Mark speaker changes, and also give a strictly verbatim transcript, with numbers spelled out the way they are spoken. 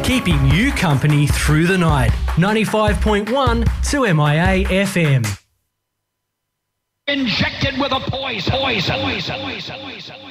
Speaker 1: keeping you company through the night. ninety-five point one to M I A F M.
Speaker 2: Injected with a poison. Poison. Poison. Poison. Poison.